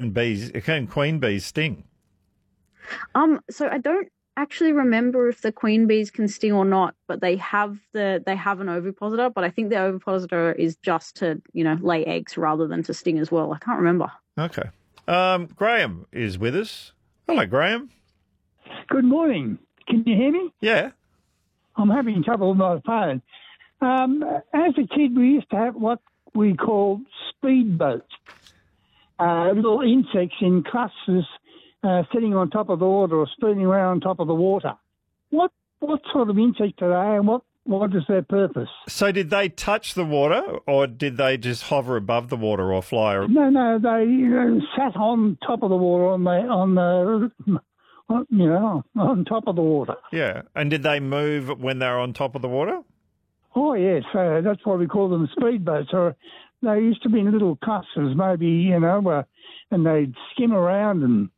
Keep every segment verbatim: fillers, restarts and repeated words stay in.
can bees, can queen bees sting? Um, so I don't actually remember if the queen bees can sting or not, but they have the they have an ovipositor, but I think the ovipositor is just to, you know, lay eggs rather than to sting as well. I can't remember. Okay. Um, Graham is with us. Hello, Graham. Good morning. Can you hear me? Yeah. I'm having trouble with my phone. Um, as a kid, we used to have what we called speedboats, uh, little insects in clusters uh, sitting on top of the water or spinning around on top of the water. What what sort of insect are they, and what, what is their purpose? So did they touch the water, or did they just hover above the water or fly? No, no, they uh, sat on top of the water on the on the you know on top of the water. Yeah, and did they move when they were on top of the water? Oh yes, uh, that's why we call them speedboats. Or they used to be in little clusters, maybe you know, uh, and they'd skim around and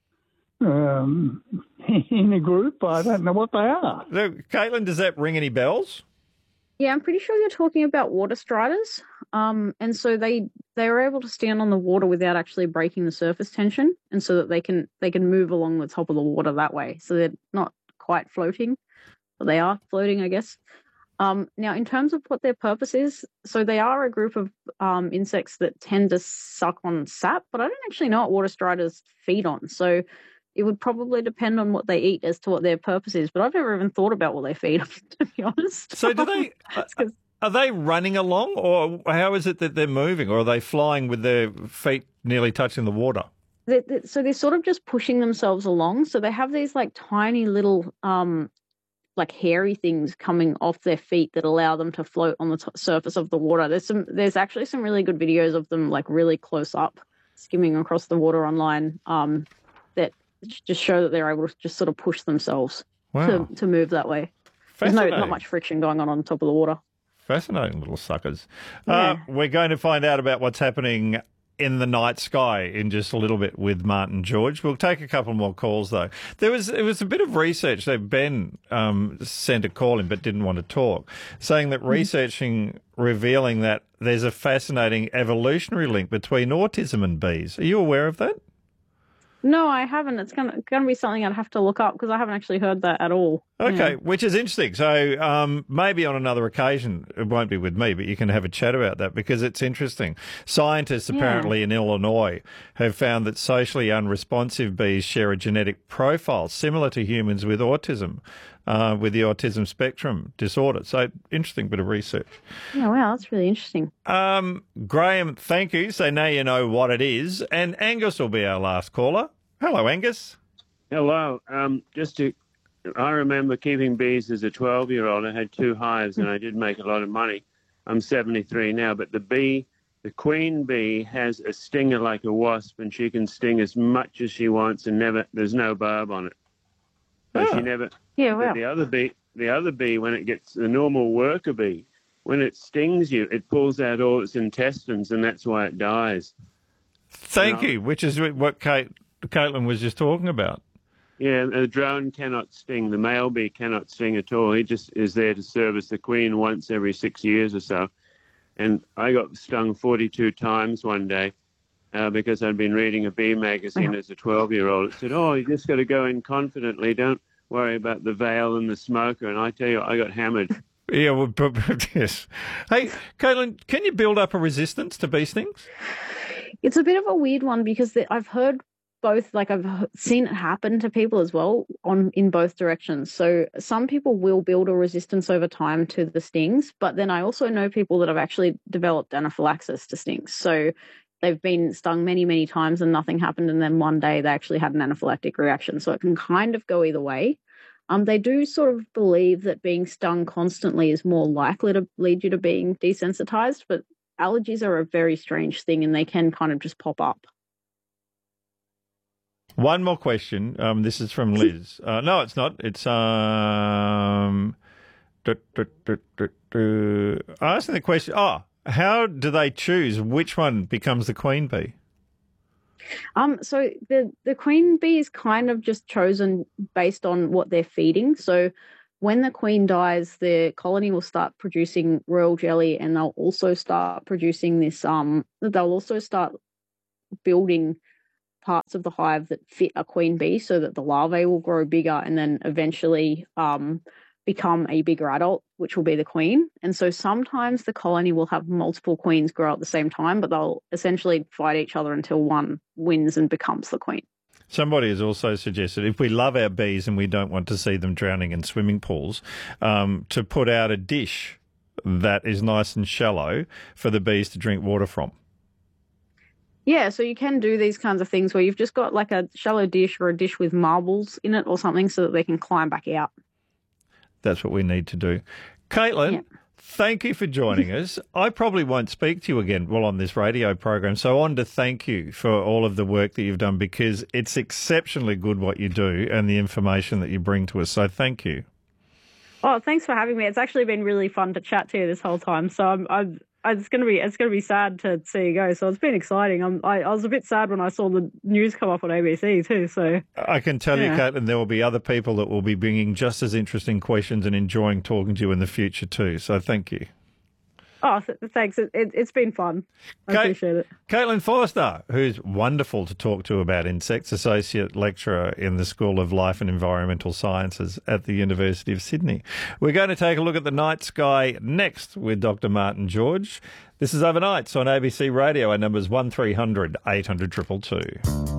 um, in a group. I don't know what they are. So, Caitlin, does that ring any bells? Yeah, I'm pretty sure you're talking about water striders. Um, and so they they are able to stand on the water without actually breaking the surface tension, and so that they can they can move along the top of the water that way. So they're not quite floating, but they are floating, I guess. Um, now, in terms of what their purpose is, so they are a group of um, insects that tend to suck on sap, but I don't actually know what water striders feed on. So it would probably depend on what they eat as to what their purpose is. But I've never even thought about what they feed on, to be honest. So do they? Are they running along, or how is it that they're moving, or are they flying with their feet nearly touching the water? They, they, so they're sort of just pushing themselves along. So they have these like tiny little um, like hairy things coming off their feet that allow them to float on the t- surface of the water. There's some, there's actually some really good videos of them like really close up, skimming across the water online um, that just show that they're able to just sort of push themselves wow. to, to move that way. There's no, not much friction going on on top of the water. Fascinating little suckers. Yeah. Uh, we're going to find out about what's happening in the night sky in just a little bit with Martin George. We'll take a couple more calls though. There was it was a bit of research that Ben um, sent a call in but didn't want to talk, saying that researching revealing that there's a fascinating evolutionary link between autism and bees. Are you aware of that? No, I haven't. It's going to be something I'd have to look up because I haven't actually heard that at all. Okay, yeah. Which is interesting. So um, maybe on another occasion, it won't be with me, but you can have a chat about that because it's interesting. Scientists apparently yeah. in Illinois have found that socially unresponsive bees share a genetic profile similar to humans with autism, uh, with the autism spectrum disorder. So interesting bit of research. Yeah, wow, that's really interesting. Um, Graham, thank you. So now you know what it is. And Angus will be our last caller. Hello, Angus. Hello. Um, just to, I remember keeping bees as a twelve-year-old. I had two hives, and I did make a lot of money. I'm seventy-three now, but the bee, the queen bee, has a stinger like a wasp, and she can sting as much as she wants, and never. There's no barb on it. So oh. she never. Yeah, well. The other bee, the other bee, when it gets the normal worker bee, when it stings you, it pulls out all its intestines, and that's why it dies. Thank you. Which is what Kate. Caitlin was just talking about. Yeah, the drone cannot sting. The male bee cannot sting at all. He just is there to service the queen once every six years or so. And I got stung forty-two times one day uh, because I'd been reading a bee magazine as a twelve-year-old. It said, oh, you just got to go in confidently. Don't worry about the veil and the smoker. And I tell you, I got hammered. Yeah, well, yes. Hey, Caitlin, can you build up a resistance to bee stings? It's a bit of a weird one because I've heard both, like I've seen it happen to people as well on in both directions. So some people will build a resistance over time to the stings, but then I also know people that have actually developed anaphylaxis to stings. So they've been stung many, many times and nothing happened, and then one day they actually had an anaphylactic reaction. So it can kind of go either way. Um, they do sort of believe that being stung constantly is more likely to lead you to being desensitized, but allergies are a very strange thing and they can kind of just pop up. One more question. Um, this is from Liz. Uh, no, it's not. It's um, duh, duh, duh, duh, duh. asking the question. Oh, how do they choose which one becomes the queen bee? Um, so the the queen bee is kind of just chosen based on what they're feeding. So when the queen dies, the colony will start producing royal jelly, and they'll also start producing this. Um, they'll also start building parts of the hive that fit a queen bee so that the larvae will grow bigger and then eventually um, become a bigger adult, which will be the queen. And so sometimes the colony will have multiple queens grow at the same time, but they'll essentially fight each other until one wins and becomes the queen. Somebody has also suggested if we love our bees and we don't want to see them drowning in swimming pools, um, to put out a dish that is nice and shallow for the bees to drink water from. Yeah, so you can do these kinds of things where you've just got like a shallow dish or a dish with marbles in it or something so that they can climb back out. That's what we need to do. Caitlin, yeah. Thank you for joining us. I probably won't speak to you again while on this radio program, so I wanted to thank you for all of the work that you've done because it's exceptionally good what you do and the information that you bring to us, so thank you. Oh, thanks for having me. It's actually been really fun to chat to you this whole time, so I'm, I'm It's going to be it's going to be sad to see you go. So it's been exciting. I'm, I, I was a bit sad when I saw the news come up on A B C too. So I can tell yeah. you, Caitlin, there will be other people that will be bringing just as interesting questions and enjoying talking to you in the future too. So thank you. Oh, thanks. It, it, it's been fun. I Kate, appreciate it. Caitlin Forster, who's wonderful to talk to about insects, Associate Lecturer in the School of Life and Environmental Sciences at the University of Sydney. We're going to take a look at the night sky next with Doctor Martin George. This is Overnights on A B C Radio. Our number is one three hundred eight hundred two two two.